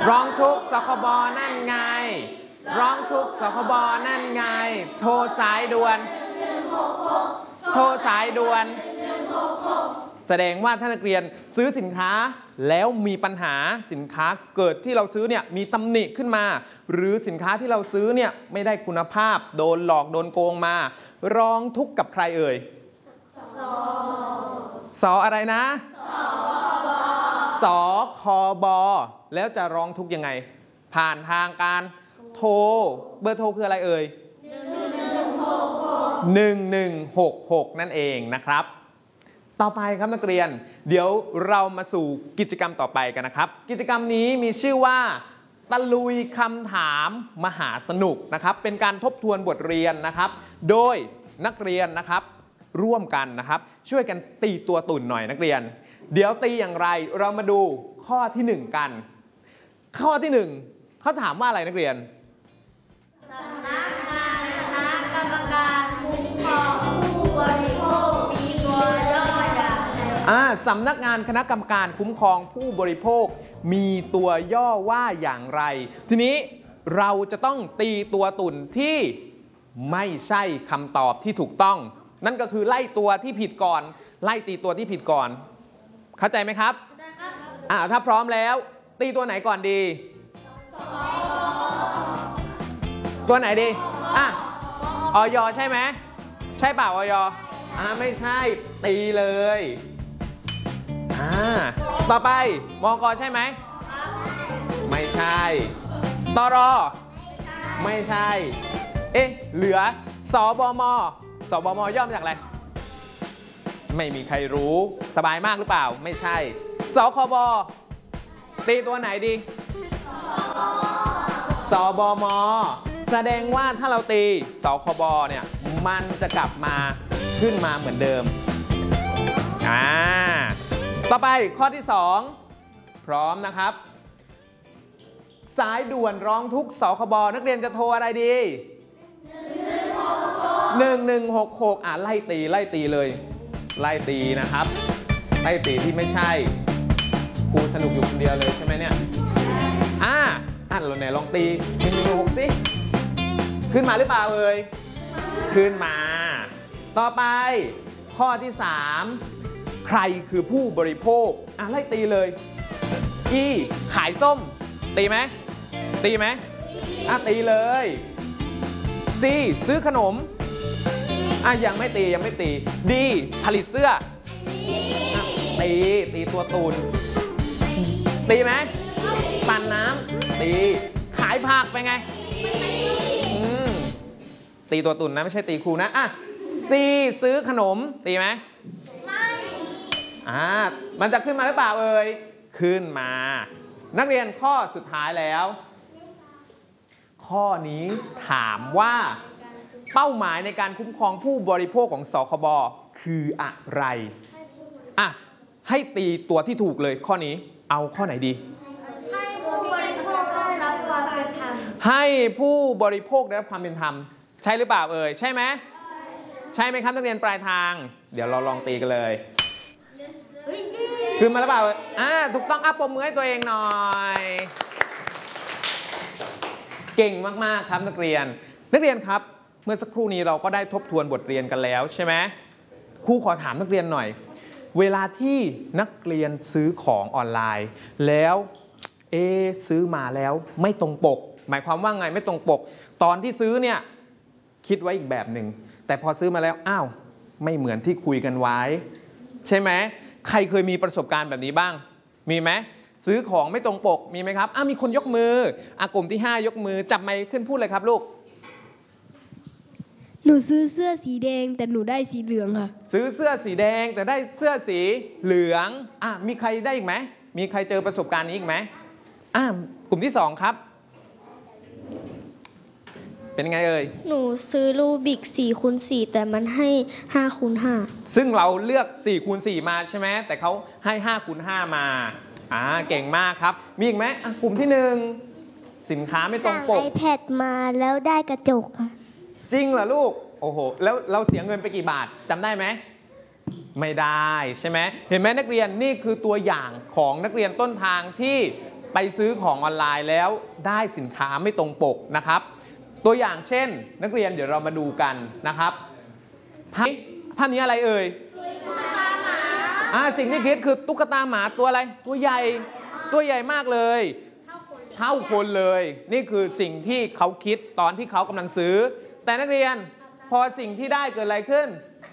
ร้องทุกข์สคบนั่นไงร้องทุกข์สคบนั่นไงโทรสายด่วนโทรสายด่วนแสดงว่าท่านนักเรียนซื้อสินค้าแล้วมีปัญหาสินค้าเกิดที่เราซื้อเนี่ยมีตำหนิขึ้นมาหรือสินค้าที่เราซื้อเนี่ยไม่ได้คุณภาพโดนหลอกโดนโกงมาร้องทุกข์กับใครเอ่ยสอะไรนะสคบแล้วจะร้องทุกข์ยังไงผ่านทางการโทรเบอร์โทรคืออะไรเอ่ย1166นั่นเองนะครับต่อไปครับนักเรียนเดี๋ยวเรามาสู่กิจกรรมต่อไปกันนะครับกิจกรรมนี้มีชื่อว่าตะลุยคำถามมหาสนุกนะครับเป็นการทบทวนบทเรียนนะครับโดยนักเรียนนะครับร่วมกันนะครับช่วยกันตีตัวตุ่นหน่อยนักเรียนเดี๋ยวตีอย่างไรเรามาดูข้อที่1กันข้อที่1เขาถามว่าอะไรนักเรียนสำนักงานคณะกรรมการคุ้มครองผู้บริโภคมีตัวย่ออย่างไรสำนักงานคณะกรรมการคุ้มครองผู้บริโภคมีตัวย่อว่าอย่างไรทีนี้เราจะต้องตีตัวตุ่นที่ไม่ใช่คำตอบที่ถูกต้องนั่นก็คือไล่ตัวที่ผิดก่อนไล่ตีตัวที่ผิดก่อนเข้าใจไหมครับได้ครับถ้าพร้อมแล้วตีตัวไหนก่อนดีตัวไหนดีอย.ใช่ไหมใช่เปล่าอย.ไม่ใช่ตีเลยต่อไปมก.ใช่ไหมไม่ใช่ตร.ไม่ใช่เหลือสบม.สบม.ย่อมาจากอะไรไม่มีใครรู้สบายมากหรือเปล่าไม่ใช่สคบตีตัวไหนดีสบม.แสดงว่าถ้าเราตีสคบเนี่ยมันจะกลับมาขึ้นมาเหมือนเดิมต่อไปข้อที่2พร้อมนะครับสายด่วนร้องทุกข์สคบนักเรียนจะโทรอะไรดี1166ไล่ตีเลยไล่ตีนะครับไล่ตีที่ไม่ใช่ครูสนุกอยู่คนเดียวเลยใช่ไหมเนี่ยเราไหนลองตี1166สิขึ้นมาหรือเปล่าเอ่ยขึ้นมาต่อไปข้อที่3ใครคือผู้บริโภคไล่ตีเลยขายส้มตีไหมตีเลยซื้อขนมยังไม่ตีดีผลิตเสื้อตีตัวตูนตีไหมปั่นน้ำตีขายผักไปไงตีตัวตุ่นนะไม่ใช่ตีครูนะซื้อขนมตีไหมไม่มันจะขึ้นมาหรือเปล่าเอ่ยขึ้นมานักเรียนข้อสุดท้ายแล้วข้อนี้ถามว่าเป้าหมายในการคุ้มครองผู้บริโภคของสคบคืออะไรให้ตีตัวที่ถูกเลยข้อนี้เอาข้อไหนดีให้ผู้บริโภคได้รับความเป็นธรรมให้ผู้บริโภคได้รับความเป็นธรรมใช่หรือเปล่าเอ่ยใช่ไหมใช่ไหมครับนักเรียนปลายทางเดี๋ยวเราลองตีกันเลยขึ้นมาหรือเปล่าถูกต้องปรบมือให้ตัวเองหน่อยเก่งมากๆครับนักเรียนครับเมื่อสักครู่นี้เราก็ได้ทบทวนบทเรียนกันแล้วใช่ไหมครูขอถามนักเรียนหน่อยเวลาที่นักเรียนซื้อของออนไลน์แล้วซื้อมาแล้วไม่ตรงปกหมายความว่าไงไม่ตรงปกตอนที่ซื้อเนี่ยคิดไว้อีกแบบหนึ่งแต่พอซื้อมาแล้วไม่เหมือนที่คุยกันไว้ใช่ไหมใครเคยมีประสบการณ์แบบนี้บ้างมีไหมซื้อของไม่ตรงปกมีไหมครับมีคนยกมือกลุ่มที่5ยกมือจับไมค์ขึ้นพูดเลยครับลูกหนูซื้อเสื้อสีแดงแต่หนูได้สีเหลืองค่ะซื้อเสื้อสีแดงแต่ได้เสื้อสีเหลืองมีใครได้อีกไหมมีใครเจอประสบการณ์นี้อีกไหมกลุ่มที่2ครับเป็นไงเอ่ยหนูซื้อรูบิก4x4แต่มันให้5x5 ซึ่งเราเลือก4x4มาใช่ไหมแต่เขาให้5x5มาเก่งมากครับมีอีกไหมกลุ่มที่1สินค้าไม่ตรงปกสั่ง iPad มาแล้วได้กระจกค่ะจริงเหรอลูกโอ้โหแล้วเราเสียเงินไปกี่บาทจำได้ไหมไม่ได้ใช่ไหมเห็นไหมนักเรียนนี่คือตัวอย่างของนักเรียนต้นทางที่ไปไปซื้อของออนไลน์แล้วได้สินค้าไม่ตรงปกนะครับตัวอย่างเช่นนักเรียนเดี๋ยวเรามาดูกันนะครับภาพนี้อะไรเอ่ยสิ่งที่คิดคือตุ๊กตาหมาตัวอะไรตัวใหญ่มากเลยเท่าคนเลยนี่คือสิ่งที่เขาคิดตอนที่เขากำลังซื้อแต่นักเรียนพอสิ่งที่ได้เกิดอะไรขึ้น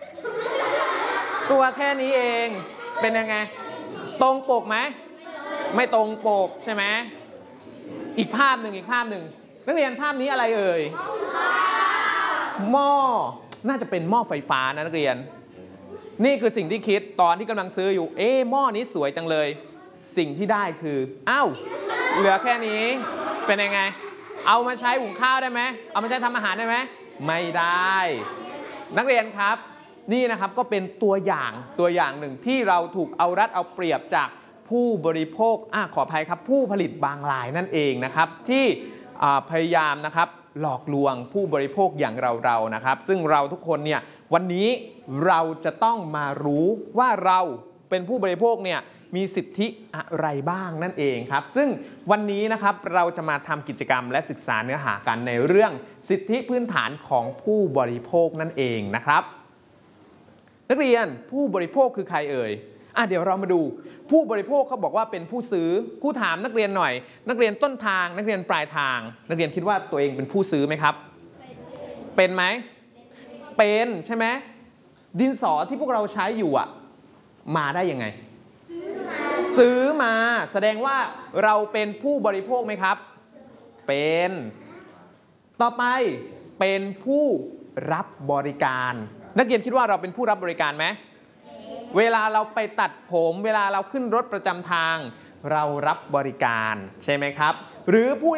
ตัวแค่นี้เองเป็นยังไงตรงปกไหมไม่ตรงปกใช่ไหมอีกภาพหนึ่งนักเรียนภาพนี้อะไรเอ่ยหม้อน่าจะเป็นหม้อไฟฟ้านะนักเรียนนี่คือสิ่งที่คิดตอนที่กำลังซื้ออยู่หม้อนี้สวยจังเลยสิ่งที่ได้คือเหลือแค่นี้เป็นยังไงเอามาใช้หุงข้าวได้ไหมเอามาใช้ทำอาหารได้ไหมไม่ได้นักเรียนครับนี่นะครับก็เป็นตัวอย่างหนึ่งที่เราถูกเอารัดเอาเปรียบจากผู้บริโภคขออภัยครับผู้ผลิตบางรายนั่นเองนะครับที่พยายามนะครับหลอกลวงผู้บริโภคอย่างเรานะครับซึ่งเราทุกคนเนี่ยวันนี้เราจะต้องมารู้ว่าเราเป็นผู้บริโภคเนี่ยมีสิทธิอะไรบ้างนั่นเองครับซึ่งวันนี้นะครับเราจะมาทำกิจกรรมและศึกษาเนื้อหากันในเรื่องสิทธิพื้นฐานของผู้บริโภคนั่นเองนะครับนักเรียนผู้บริโภคคือใครเอ่ยเดี๋ยวเรามาดูผู้บริโภคเขาบอกว่าเป็นผู้ซื้อครูถามนักเรียนหน่อยนักเรียนต้นทางนักเรียนปลายทางนักเรียนคิดว่าตัวเองเป็นผู้ซื้อไหมครับเป็นไหมเป็นใช่ไหมดินสอที่พวกเราใช้อยู่มาได้ยังไงซื้อมาแสดงว่าเราเป็นผู้บริโภคไหมครับเป็นต่อไปเป็นผู้รับบริการนักเรียนคิดว่าเราเป็นผู้รับบริการไหมเวลาเราไปตัดผมเวลาเราขึ้นรถประจำทางเรารับบริการใช่ไหมครับหรือผู้